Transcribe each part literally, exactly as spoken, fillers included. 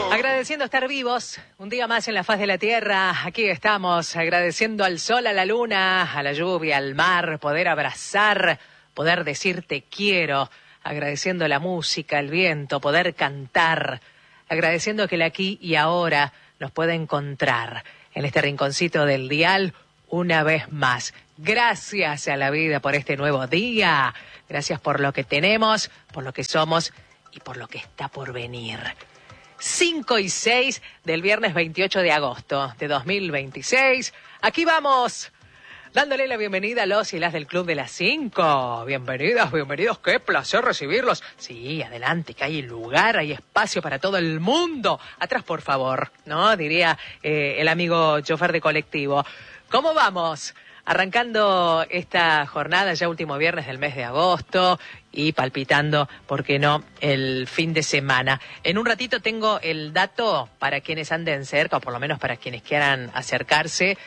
Agradeciendo estar vivos, un día más en la faz de la tierra, aquí estamos, agradeciendo al sol, a la luna, a la lluvia, al mar, poder abrazar, poder decir te quiero, agradeciendo la música, el viento, poder cantar, agradeciendo que el aquí y ahora nos pueda encontrar en este rinconcito del dial una vez más. Gracias a la vida por este nuevo día, gracias por lo que tenemos, por lo que somos y por lo que está por venir. cinco y seis del viernes veintiocho de agosto de dos mil veintiséis. Aquí vamos, dándole la bienvenida a los y las del Club de las cinco. Bienvenidas, bienvenidos, qué placer recibirlos. Sí, adelante, que hay lugar, hay espacio para todo el mundo. Atrás, por favor, ¿no? Diría eh, el amigo chofer de colectivo. ¿Cómo vamos? Arrancando esta jornada, ya último viernes del mes de agosto y palpitando, ¿por qué no?, el fin de semana. En un ratito tengo el dato para quienes anden cerca, o por lo menos para quienes quieran acercarse,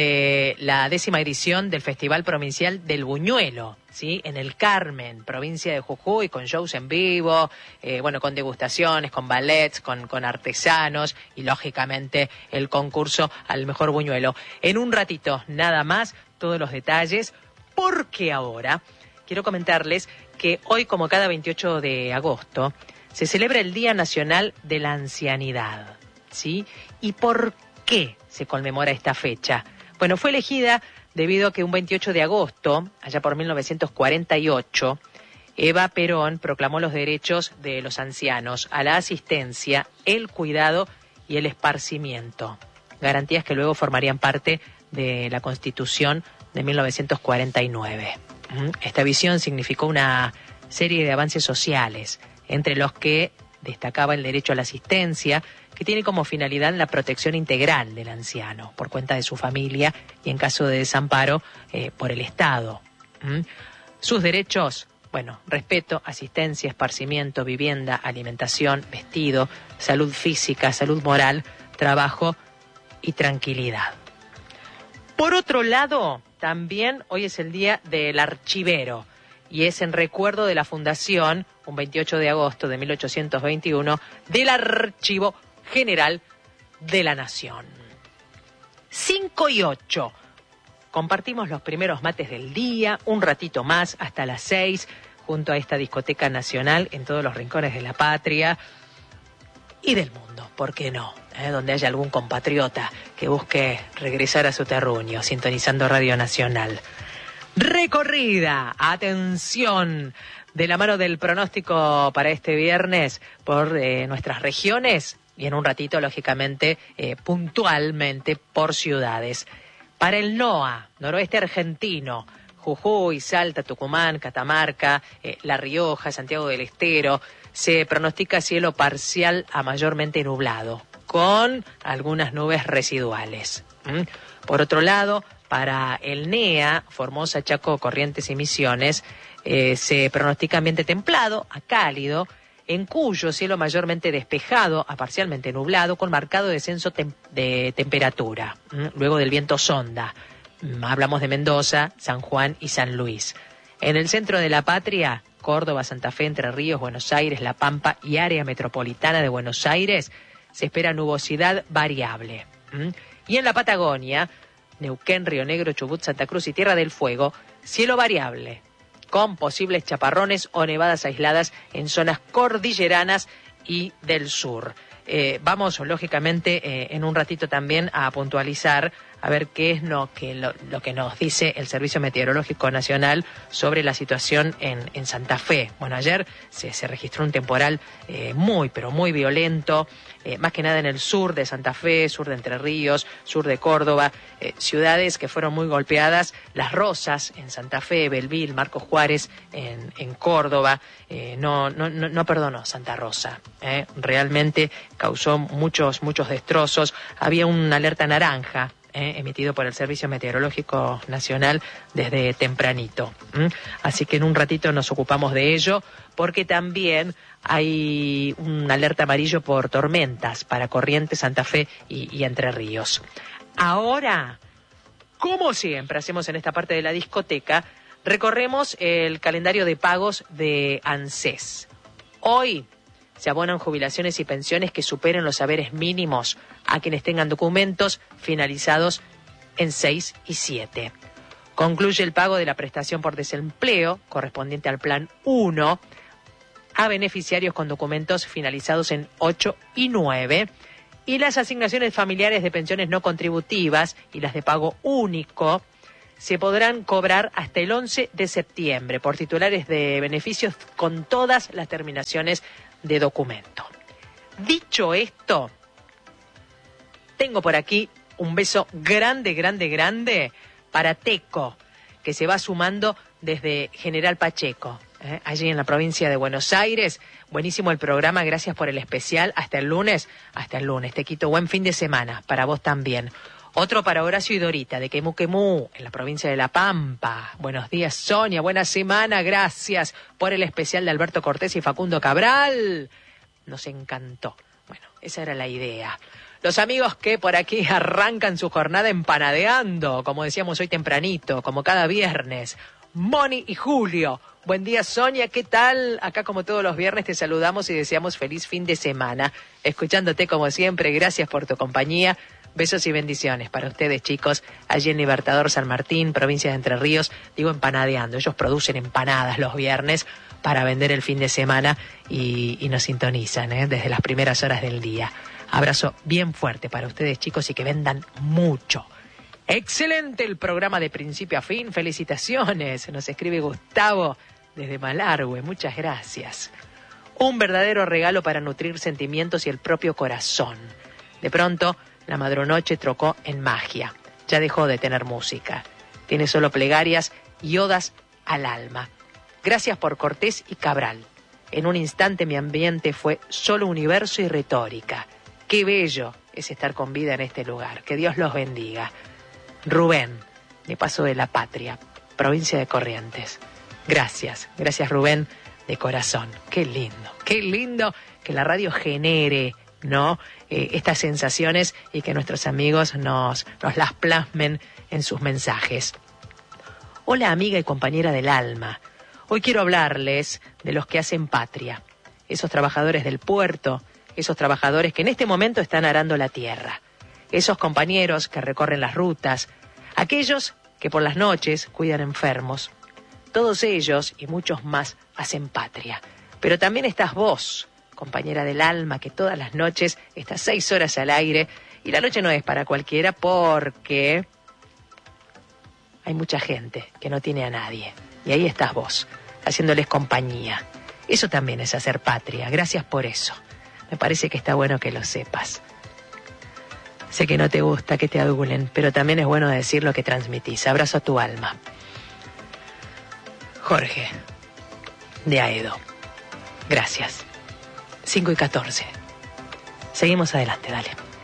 de la décima edición del Festival Provincial del Buñuelo, ¿sí? En el Carmen, provincia de Jujuy, con shows en vivo, eh, bueno, con degustaciones, con ballets, con, con artesanos y, lógicamente, el concurso al mejor buñuelo. En un ratito, nada más, todos los detalles, porque ahora quiero comentarles que hoy, como cada veintiocho de agosto, se celebra el Día Nacional de la Ancianidad, ¿sí? ¿Y por qué se conmemora esta fecha? Bueno, fue elegida debido a que un veintiocho de agosto, allá por mil novecientos cuarenta y ocho, Eva Perón proclamó los derechos de los ancianos a la asistencia, el cuidado y el esparcimiento, garantías que luego formarían parte de la Constitución de mil novecientos cuarenta y nueve. Esta visión significó una serie de avances sociales, entre los que destacaba el derecho a la asistencia, que tiene como finalidad la protección integral del anciano por cuenta de su familia y, en caso de desamparo, eh, por el Estado. ¿Mm? Sus derechos, bueno, respeto, asistencia, esparcimiento, vivienda, alimentación, vestido, salud física, salud moral, trabajo y tranquilidad. Por otro lado, también hoy es el Día del Archivero, y es en recuerdo de la fundación, un veintiocho de agosto de mil ochocientos veintiuno, del Archivo General de la Nación. cinco y ocho. Compartimos los primeros mates del día, un ratito más, hasta las seis, junto a esta discoteca nacional en todos los rincones de la patria y del mundo, ¿por qué no? ¿Eh? Donde haya algún compatriota que busque regresar a su terruño, sintonizando Radio Nacional. Recorrida, atención, de la mano del pronóstico para este viernes por eh, nuestras regiones y en un ratito, lógicamente, eh, puntualmente por ciudades. Para el NOA, noroeste argentino, Jujuy, Salta, Tucumán, Catamarca, eh, La Rioja, Santiago del Estero, se pronostica cielo parcial a mayormente nublado, con algunas nubes residuales. ¿Mm? Por otro lado, para el NEA, Formosa, Chaco, Corrientes y Misiones, eh, se pronostica ambiente templado a cálido, en Cuyo cielo mayormente despejado a parcialmente nublado, con marcado descenso tem- de temperatura, ¿Mm? luego del viento sonda. Mm, hablamos de Mendoza, San Juan y San Luis. En el centro de la patria, Córdoba, Santa Fe, Entre Ríos, Buenos Aires, La Pampa y área metropolitana de Buenos Aires, se espera nubosidad variable. ¿Mm? Y en la Patagonia, Neuquén, Río Negro, Chubut, Santa Cruz y Tierra del Fuego, cielo variable, con posibles chaparrones o nevadas aisladas en zonas cordilleranas y del sur. Eh, vamos, lógicamente, eh, en un ratito también a puntualizar a ver qué es lo que, lo, lo que nos dice el Servicio Meteorológico Nacional sobre la situación en, en Santa Fe. Bueno, ayer se, se registró un temporal eh, muy, pero muy violento, eh, más que nada en el sur de Santa Fe, sur de Entre Ríos, sur de Córdoba, eh, ciudades que fueron muy golpeadas, Las Rosas en Santa Fe, Belville, Marcos Juárez en, en Córdoba, eh, no, no, no, no perdonó Santa Rosa, eh, realmente causó muchos, muchos destrozos, había una alerta naranja, Eh, emitido por el Servicio Meteorológico Nacional desde tempranito. ¿Mm? Así que en un ratito nos ocupamos de ello, porque también hay un alerta amarillo por tormentas para Corrientes, Santa Fe y, y Entre Ríos. Ahora, como siempre hacemos en esta parte de la discoteca, recorremos el calendario de pagos de ANSES. Hoy Se abonan jubilaciones y pensiones que superen los saberes mínimos a quienes tengan documentos finalizados en seis y siete. Concluye el pago de la prestación por desempleo, correspondiente al Plan uno, a beneficiarios con documentos finalizados en ocho y nueve. Y las asignaciones familiares de pensiones no contributivas y las de pago único se podrán cobrar hasta el once de septiembre por titulares de beneficios con todas las terminaciones de documento. Dicho esto, tengo por aquí un beso grande, grande, grande para Teco, que se va sumando desde General Pacheco, ¿eh? allí en la provincia de Buenos Aires. Buenísimo el programa, gracias por el especial. Hasta el lunes, hasta el lunes. Tequito, buen fin de semana, para vos también. Otro para Horacio y Dorita, de Quemú Quemú, en la provincia de La Pampa. Buenos días, Sonia, buena semana, gracias por el especial de Alberto Cortés y Facundo Cabral. Nos encantó. Bueno, esa era la idea. Los amigos que por aquí arrancan su jornada empanadeando, como decíamos hoy tempranito, como cada viernes. Moni y Julio. Buen día, Sonia, ¿qué tal? Acá como todos los viernes te saludamos y deseamos feliz fin de semana. Escuchándote como siempre, gracias por tu compañía. Besos y bendiciones para ustedes, chicos, allí en Libertador San Martín, provincia de Entre Ríos. Digo empanadeando, ellos producen empanadas los viernes para vender el fin de semana y, y nos sintonizan ¿eh? desde las primeras horas del día. Abrazo bien fuerte para ustedes, chicos, y que vendan mucho. Excelente el programa de principio a fin, felicitaciones. Nos escribe Gustavo desde Malargüe, muchas gracias. Un verdadero regalo para nutrir sentimientos y el propio corazón. De pronto, la madronoche trocó en magia. Ya dejó de tener música. Tiene solo plegarias y odas al alma. Gracias por Cortés y Cabral. En un instante mi ambiente fue solo universo y retórica. Qué bello es estar con vida en este lugar. Que Dios los bendiga. Rubén, de Paso de la Patria, provincia de Corrientes. Gracias, gracias Rubén, de corazón. Qué lindo, qué lindo que la radio genere, ¿no? Eh, estas sensaciones y que nuestros amigos nos, nos las plasmen en sus mensajes. Hola amiga y compañera del alma. Hoy quiero hablarles de los que hacen patria. Esos trabajadores del puerto, esos trabajadores que en este momento están arando la tierra. Esos compañeros que recorren las rutas. Aquellos que por las noches cuidan enfermos. Todos ellos y muchos más hacen patria. Pero también estás vos, compañera del alma, que todas las noches estás seis horas al aire, y la noche no es para cualquiera porque hay mucha gente que no tiene a nadie, y ahí estás vos, haciéndoles compañía. Eso también es hacer patria, gracias por eso. Me parece que está bueno que lo sepas. Sé que no te gusta que te adulen, pero también es bueno decir lo que transmitís. Abrazo a tu alma. Jorge, de Aedo. Gracias. cinco y catorce. Seguimos adelante, dale.